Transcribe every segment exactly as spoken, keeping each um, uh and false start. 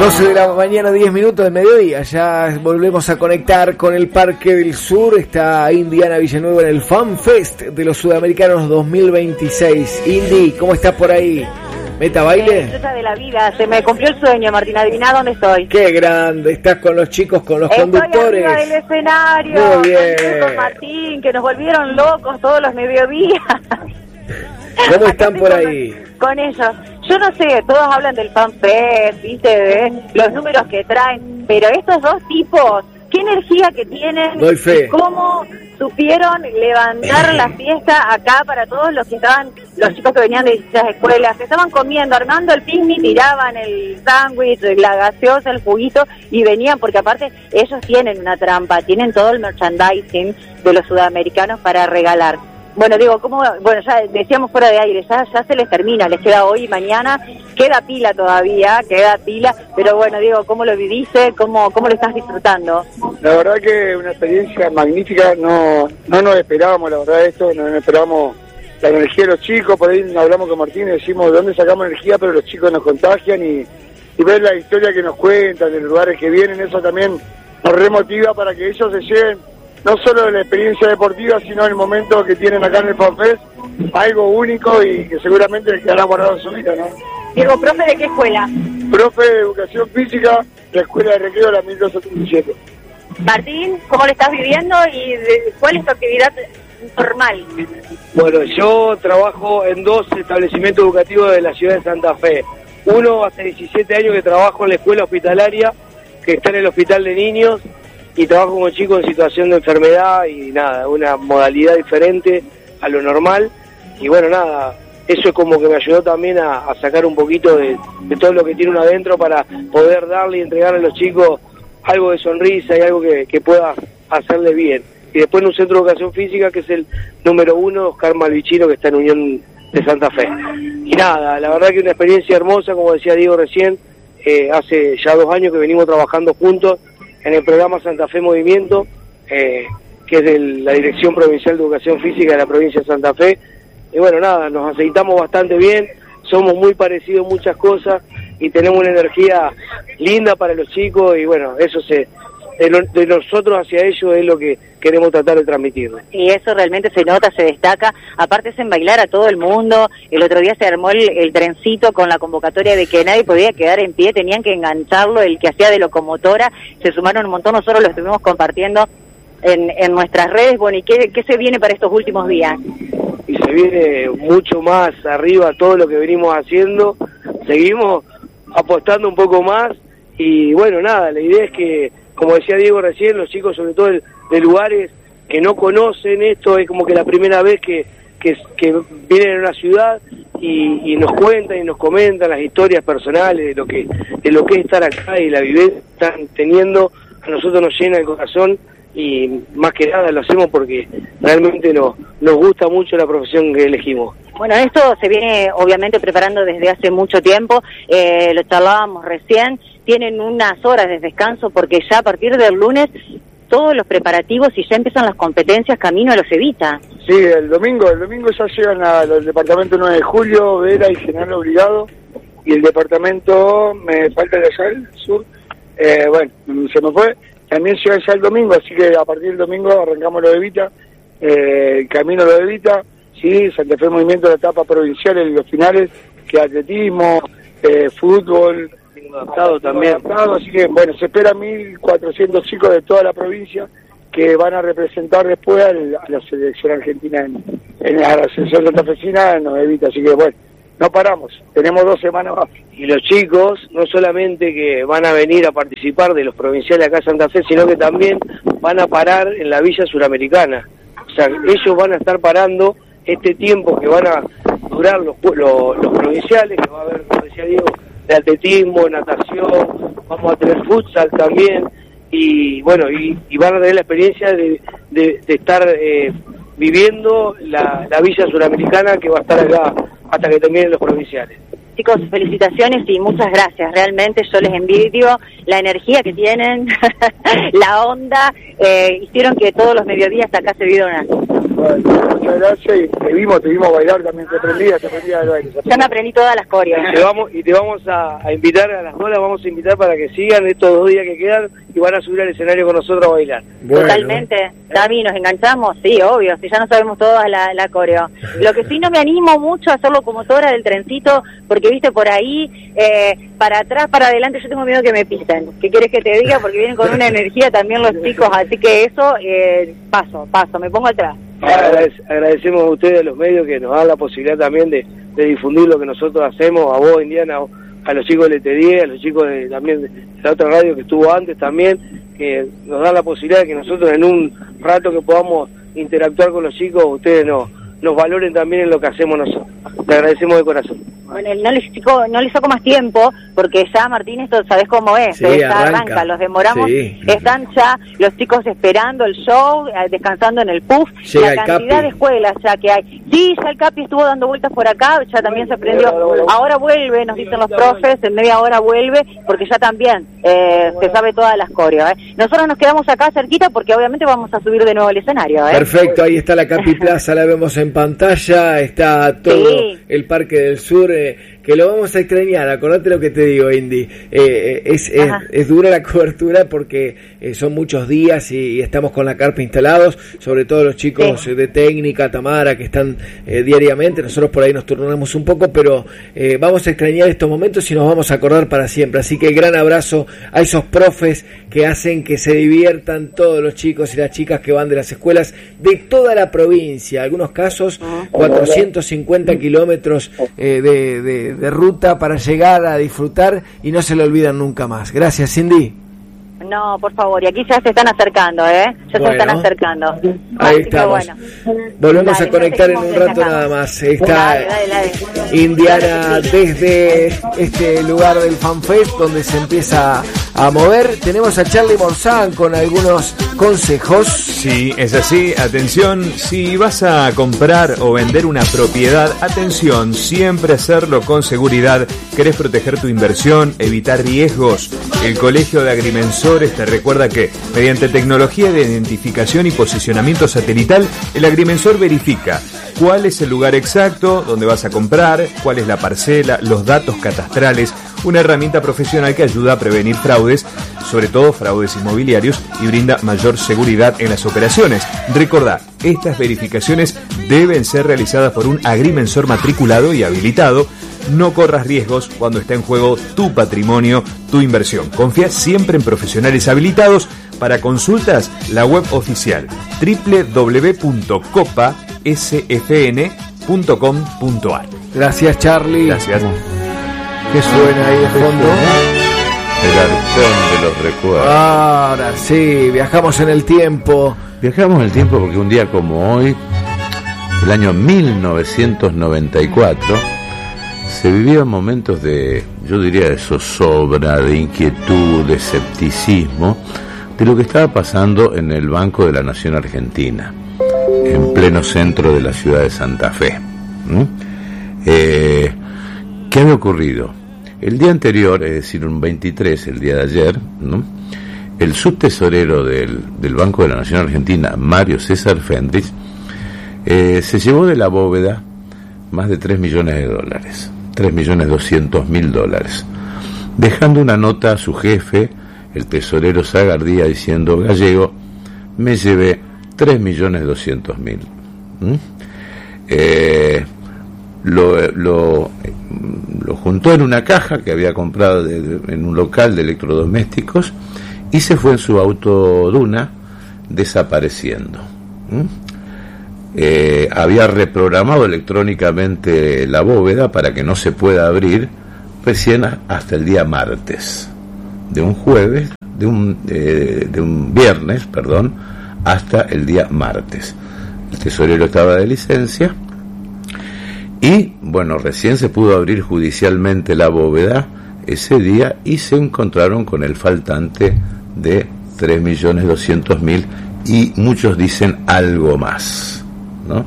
doce de la mañana, diez minutos de mediodía. Ya volvemos a conectar con el Parque del Sur. Está Indiana Villanueva en el Fan Fest de los Sudamericanos dos mil veintiséis. Indy, ¿cómo estás por ahí? ¿Meta baile? Disfruta de la vida, se me cumplió el sueño, Martín, adiviná dónde estoy. Qué grande, estás con los chicos, con los estoy conductores. Arriba del escenario. Muy bien. Con Martín, que nos volvieron locos todos los mediodías. ¿Cómo están por ahí? Con, con ellos. Yo no sé, todos hablan del Fan Fest, viste, de los números que traen, pero estos dos tipos, qué energía que tienen. Doy fe. Cómo supieron levantar la fiesta acá para todos los que estaban, los chicos que venían de distintas escuelas, que estaban comiendo, armando el picnic, tiraban el sándwich, la gaseosa, el juguito, y venían, porque aparte ellos tienen una trampa, tienen todo el merchandising de los sudamericanos para regalar. Bueno, digo, ¿cómo? Bueno, ya decíamos fuera de aire, ya ya se les termina, les queda hoy y mañana, queda pila todavía, queda pila, pero bueno, digo, ¿cómo lo viviste? ¿Cómo cómo lo estás disfrutando? La verdad que una experiencia magnífica, no no nos esperábamos, la verdad, esto, no nos esperábamos la energía de los chicos, por ahí hablamos con Martín y decimos de dónde sacamos energía, pero los chicos nos contagian y, y ver la historia que nos cuentan, de los lugares que vienen, eso también nos remotiva para que ellos se lleven no solo de la experiencia deportiva, sino el momento que tienen acá en el Fan Fest, algo único y que seguramente les quedará guardado en su vida, ¿no? Diego, ¿profe de qué escuela? Profe de Educación Física, la Escuela de Recreo de la mil doscientos setenta y siete. Martín, ¿cómo lo estás viviendo y de, cuál es tu actividad normal? Bueno, yo trabajo en dos establecimientos educativos de la ciudad de Santa Fe. Uno, hace diecisiete años que trabajo en la escuela hospitalaria, que está en el hospital de niños, y trabajo con chicos en situación de enfermedad y nada, una modalidad diferente a lo normal. Y bueno, nada, eso es como que me ayudó también a, a sacar un poquito de, de todo lo que tiene uno adentro para poder darle y entregarle a los chicos algo de sonrisa y algo que, que pueda hacerle bien. Y después en un centro de educación física que es el número uno, Oscar Malvicino, que está en Unión de Santa Fe. Y nada, la verdad que una experiencia hermosa, como decía Diego recién, eh, hace ya dos años que venimos trabajando juntos en el programa Santa Fe Movimiento, eh, que es de la Dirección Provincial de Educación Física de la provincia de Santa Fe. Y bueno, nada, nos aceitamos bastante bien, somos muy parecidos en muchas cosas y tenemos una energía linda para los chicos y bueno, eso se de, lo, de nosotros hacia ellos es lo que queremos tratar de transmitir. Y eso realmente se nota, se destaca, aparte es en bailar a todo el mundo. El otro día se armó el, el trencito con la convocatoria de que nadie podía quedar en pie, tenían que engancharlo, el que hacía de locomotora, se sumaron un montón, nosotros lo estuvimos compartiendo en, en nuestras redes. Bueno, ¿y qué, qué se viene para estos últimos días? Y se viene mucho más arriba todo lo que venimos haciendo, seguimos apostando un poco más y bueno, nada, la idea es que, como decía Diego recién, los chicos sobre todo de, de lugares que no conocen esto, es como que la primera vez que, que, que vienen a una ciudad y, y nos cuentan y nos comentan las historias personales de lo que de lo que es estar acá y la vivencia que están teniendo, a nosotros nos llena el corazón y más que nada lo hacemos porque realmente nos, nos gusta mucho la profesión que elegimos. Bueno, esto se viene obviamente preparando desde hace mucho tiempo, eh, lo charlábamos recién, tienen unas horas de descanso porque ya a partir del lunes todos los preparativos y ya empiezan las competencias camino a los Evita. Sí, el domingo, el domingo ya llegan al departamento nueve de julio, Vera y General Obligado, y el departamento, me falta de allá, el sur, eh, bueno, se me fue, también llega ya el domingo, así que a partir del domingo arrancamos lo de Evita, eh, el camino lo de Evita, sí, Santa Fe Movimiento de la etapa provincial en los finales, que atletismo, eh, fútbol, adaptado también. Adaptado, así que bueno, se espera mil cuatrocientos chicos de toda la provincia que van a representar después al, a la selección argentina en, en la selección santafesina en Evita, así que bueno, no paramos, tenemos dos semanas más. Y los chicos no solamente que van a venir a participar de los provinciales acá en Santa Fe, sino que también van a parar en la Villa Suramericana, o sea, ellos van a estar parando este tiempo que van a durar los, los, los provinciales, que va a haber, como decía Diego, de atletismo, natación, vamos a tener futsal también, y bueno, y, y van a tener la experiencia de, de, de estar eh, viviendo la, la Villa Suramericana que va a estar acá hasta que terminen los provinciales. Chicos, felicitaciones y muchas gracias, realmente yo les envidio la energía que tienen, la onda, eh, hicieron que todos los mediodías hasta acá se vieron así. Bueno, muchas gracias y te vimos, te vimos bailar también, te aprendías, te aprendías el baile. Ya me aprendí todas las coreas. Y te vamos, y te vamos a, a invitar a las dos, las vamos a invitar para que sigan estos dos días que quedan y van a subir al escenario con nosotros a bailar. Bueno. Totalmente. Dami, ¿nos enganchamos? Sí, obvio, si ya no sabemos todas la, la coreo. Lo que sí no me animo mucho a ser locomotora del trencito, porque viste por ahí, eh, para atrás, para adelante, yo tengo miedo que me pisen. ¿Qué quieres que te diga? Porque vienen con una energía también los chicos, así que eso, eh, paso, paso, me pongo atrás. Agradece, agradecemos a ustedes, a los medios, que nos dan la posibilidad también de, de difundir lo que nosotros hacemos, a vos, Indiana, a los chicos del E T diez, a los chicos de, también de la otra radio que estuvo antes también, que nos dan la posibilidad de que nosotros en un rato que podamos interactuar con los chicos, ustedes nos, nos valoren también en lo que hacemos nosotros. Le agradecemos de corazón. Bueno, no les saco, no les saco más tiempo, porque ya, Martín, esto sabés cómo es, Sí, ya arranca. arranca, los demoramos, Sí. están ya los chicos esperando el show, eh, descansando en el puff, Llega la el cantidad Capi. de escuelas ya que hay. Sí, ya el Capi estuvo dando vueltas por acá, ya también se prendió, ahora vuelve, nos dicen los profes, en media hora vuelve, porque ya también eh, se sabe todas las coreos. ¿eh? Nosotros nos quedamos acá cerquita porque obviamente vamos a subir de nuevo al escenario. ¿eh? Perfecto, ahí está la Capi Plaza, la vemos en pantalla, está todo Sí. el Parque del Sur, eh, que lo vamos a extrañar, acordate lo que te digo, Indy, eh, es, es, Ajá. es dura la cobertura porque eh, son muchos días y, y estamos con la carpa instalados, sobre todo los chicos Sí. eh, de técnica, Tamara, que están eh, diariamente, nosotros por ahí nos turnamos un poco, pero eh, vamos a extrañar estos momentos y nos vamos a acordar para siempre, así que gran abrazo a esos profes que hacen que se diviertan todos los chicos y las chicas que van de las escuelas de toda la provincia, algunos casos cuatrocientos cincuenta kilómetros eh, de, de, de ruta para llegar a disfrutar y no se lo olvidan nunca más. Gracias, Cindy. No, por favor, y aquí ya se están acercando, ¿eh? Ya Bueno. se están acercando. Ahí Así que estamos. bueno. Volvemos Dale, a conectar en nos un seguimos rato desde acá. nada más. Está Dale, dale, dale. Indiana desde este lugar del FanFest donde se empieza a mover. Tenemos a Charlie Morzán con algunos consejos. Sí, es así. Atención, si vas a comprar o vender una propiedad, atención, siempre hacerlo con seguridad. ¿Querés proteger tu inversión, evitar riesgos? El Colegio de Agrimensores te recuerda que, mediante tecnología de identificación y posicionamiento satelital, el agrimensor verifica cuál es el lugar exacto donde vas a comprar, cuál es la parcela, los datos catastrales, una herramienta profesional que ayuda a prevenir fraudes, sobre todo fraudes inmobiliarios, y brinda mayor seguridad en las operaciones. Recordá, estas verificaciones deben ser realizadas por un agrimensor matriculado y habilitado. No corras riesgos cuando está en juego tu patrimonio, tu inversión. Confía siempre en profesionales habilitados. Para consultas, la web oficial doble u doble u doble u punto copa s f n punto com punto a r. Gracias, Charlie. Gracias. ¿Qué suena ahí de fondo? El arcón de los recuerdos. Ahora sí, viajamos en el tiempo. Viajamos en el tiempo porque un día como hoy, el año mil novecientos noventa y cuatro, se vivían momentos de, yo diría, de zozobra, de inquietud, de escepticismo, de lo que estaba pasando en el Banco de la Nación Argentina, en pleno centro de la ciudad de Santa Fe. ¿Mm? Eh, ¿Qué había ocurrido? El día anterior, es decir, un veintitrés, el día de ayer, ¿no?, el subtesorero del, del Banco de la Nación Argentina, Mario César Fendrich, eh, se llevó de la bóveda más de tres millones de dólares, tres millones doscientos mil dólares, dejando una nota a su jefe, el tesorero Zagardía, diciendo: Gallego, me llevé tres millones doscientos mil. ¿Mm? Eh, lo, lo, lo juntó en una caja que había comprado de, de, en un local de electrodomésticos y se fue en su auto Duna, desapareciendo. ¿Mm? Eh, había reprogramado electrónicamente la bóveda para que no se pueda abrir recién hasta el día martes, de un jueves, de un, eh, de un viernes, perdón, hasta el día martes. El tesorero estaba de licencia y, bueno, recién se pudo abrir judicialmente la bóveda ese día y se encontraron con el faltante de tres millones doscientos mil y muchos dicen algo más, ¿no?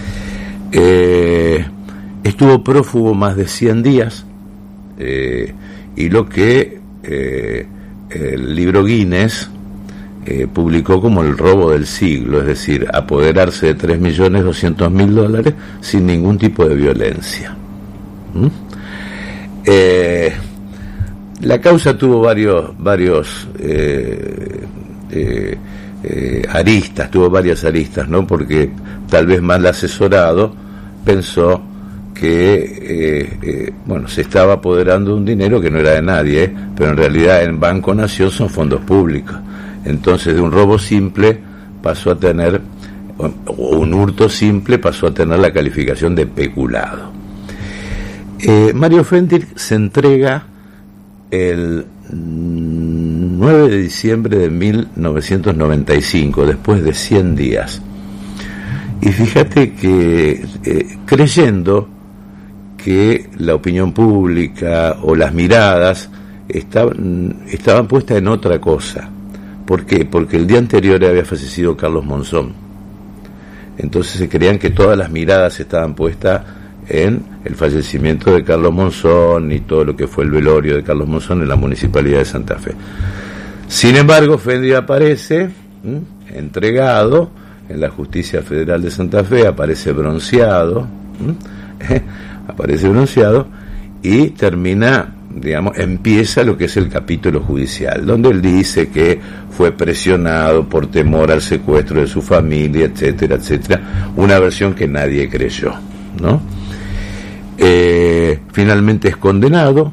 Eh, estuvo prófugo más de cien días, eh, y lo que eh, el libro Guinness eh, publicó como el robo del siglo, es decir, apoderarse de tres millones doscientos mil dólares sin ningún tipo de violencia. ¿Mm? Eh, la causa tuvo varios varios eh, eh, eh, aristas, tuvo varias aristas, ¿no? Porque tal vez mal asesorado pensó que eh, eh, bueno, se estaba apoderando de un dinero que no era de nadie, ¿eh? Pero en realidad en Banco Nación son fondos públicos. Entonces de un robo simple pasó a tener, o un hurto simple pasó a tener la calificación de peculado. Eh, Mario Fendrix se entrega el nueve de diciembre de mil novecientos noventa y cinco, después de cien días. Y fíjate que eh, creyendo que la opinión pública o las miradas estaban, estaban puestas en otra cosa. ¿Por qué? Porque el día anterior había fallecido Carlos Monzón. Entonces se creían que todas las miradas estaban puestas en el fallecimiento de Carlos Monzón y todo lo que fue el velorio de Carlos Monzón en la Municipalidad de Santa Fe. Sin embargo, Fendrix aparece ¿m? entregado en la Justicia Federal de Santa Fe, aparece bronceado, aparece bronceado y termina, digamos, empieza lo que es el capítulo judicial, donde él dice que fue presionado por temor al secuestro de su familia, etcétera, etcétera, una versión que nadie creyó, ¿no? Eh, finalmente es condenado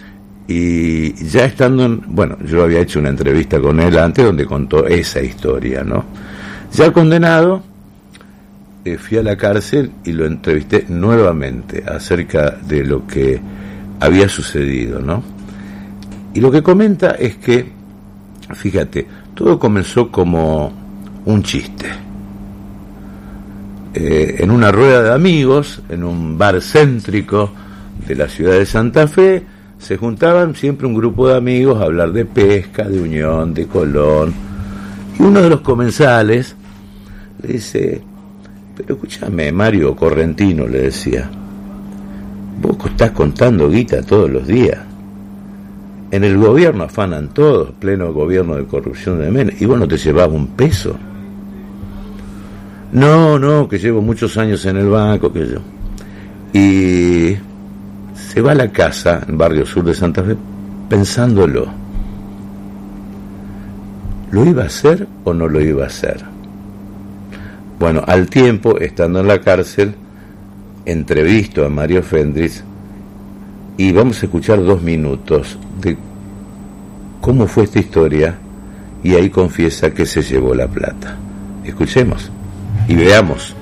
y ya estando en, bueno, yo había hecho una entrevista con él antes donde contó esa historia, ¿no? Ya condenado, eh, fui a la cárcel y lo entrevisté nuevamente acerca de lo que había sucedido, ¿no? Y lo que comenta es que, fíjate, todo comenzó como un chiste. Eh, en una rueda de amigos, en un bar céntrico de la ciudad de Santa Fe, se juntaban siempre un grupo de amigos a hablar de pesca, de Unión, de Colón. Y uno de los comensales le dice: pero escúchame, Mario Correntino, le decía, vos estás contando guita todos los días. En el gobierno afanan todos, pleno gobierno de corrupción de Menem, y vos no te llevás un peso. No, no, que llevo muchos años en el banco, que yo. Y se va a la casa, en Barrio Sur de Santa Fe, pensándolo. ¿Lo iba a hacer o no lo iba a hacer? Bueno, al tiempo, estando en la cárcel, entrevisto a Mario Fendrix y vamos a escuchar dos minutos de cómo fue esta historia y ahí confiesa que se llevó la plata. Escuchemos y veamos.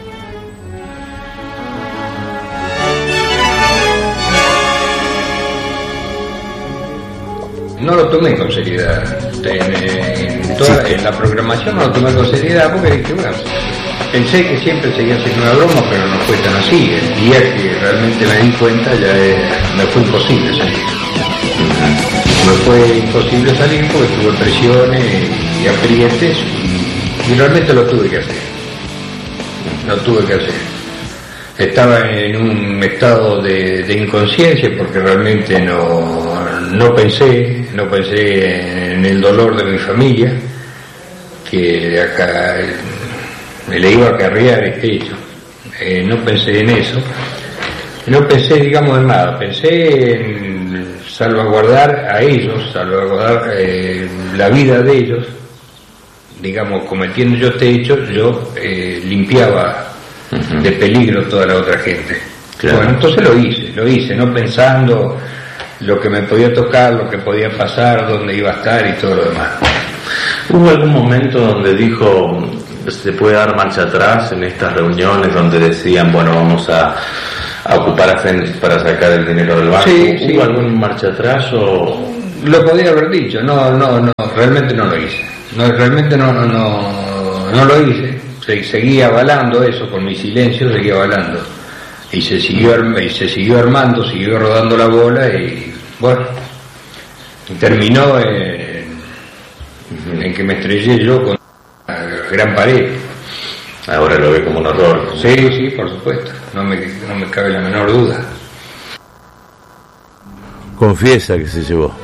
No lo tomé con seriedad. En, en, toda, en la programación no lo tomé con seriedad porque dije, bueno, pensé que siempre seguía siendo una broma, pero no fue tan así. El día que realmente me di cuenta ya eh, me fue imposible salir. Me fue imposible salir porque tuve presiones y aprietes y, y realmente lo tuve que hacer. Lo tuve que hacer. Estaba en un estado de, de inconsciencia porque realmente no, no pensé, no pensé en el dolor de mi familia, que acá me le iba a acarrear este hecho. Eh, no pensé en eso, no pensé, digamos, en nada, pensé en salvaguardar a ellos, salvaguardar eh, la vida de ellos, digamos, cometiendo yo este hecho, yo eh, limpiaba de peligro toda la otra gente. Claro. Bueno, entonces lo hice, lo hice, no pensando lo que me podía tocar, lo que podía pasar, dónde iba a estar y todo lo demás. ¿Hubo algún momento donde dijo, se puede dar marcha atrás en estas reuniones donde decían, bueno, vamos a, a ocupar a Fendrix para sacar el dinero del banco? Sí, ¿Hubo sí. algún marcha atrás o...? Lo podría haber dicho, no, no, no, realmente no lo hice. No, realmente no, no, no, no lo hice. Seguía avalando eso, con mi silencio seguía avalando. Y se siguió, y se siguió armando, siguió rodando la bola y, bueno, terminó en, en que me estrellé yo con una gran pared. Ahora lo ve como un horror. Sí, sí, por supuesto, no me, no me cabe la menor duda. Confiesa que se llevó.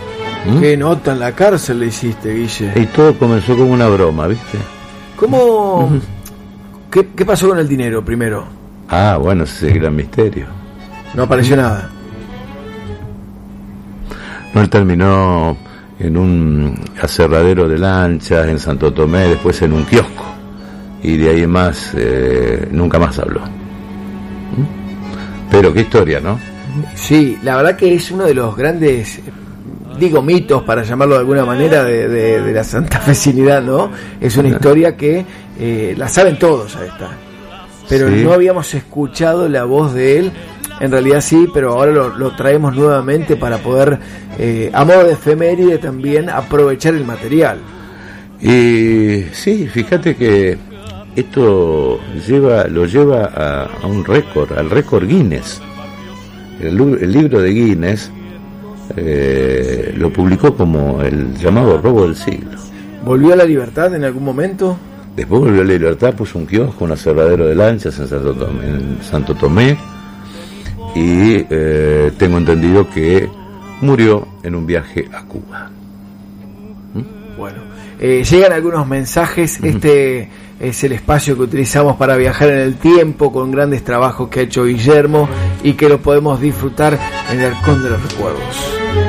¿Mm? Qué nota en la cárcel le hiciste, Guille. Y todo comenzó como una broma, ¿viste? ¿Cómo? Uh-huh. ¿Qué, ¿Qué pasó con el dinero primero? Ah, bueno, ese es el gran misterio. No apareció nada. No, él terminó en un aserradero de lanchas en Santo Tomé, después en un kiosco. Y de ahí en más, eh, nunca más habló. ¿Mm? Pero qué historia, ¿no? Sí, la verdad que es uno de los grandes, digo, mitos, para llamarlo de alguna manera, de, de, de la santafesinidad, ¿no? Es una historia que eh, la saben todos a esta. Pero sí, no habíamos escuchado la voz de él. En realidad sí, pero ahora lo, lo traemos nuevamente para poder, eh, a modo de efeméride también, aprovechar el material. Y sí, fíjate que esto lleva lo lleva a, a un récord, al récord Guinness. El, el libro de Guinness eh, lo publicó como el llamado robo del siglo. ¿Volvió a la libertad en algún momento? Después volvió a la libertad, puso un kiosco, un aserradero de lanchas en Santo Tomé, en Santo Tomé y eh, tengo entendido que murió en un viaje a Cuba. ¿Mm? Bueno, eh, llegan algunos mensajes. Uh-huh. Este es el espacio que utilizamos para viajar en el tiempo con grandes trabajos que ha hecho Guillermo y que lo podemos disfrutar en el Arcón de los Recuerdos.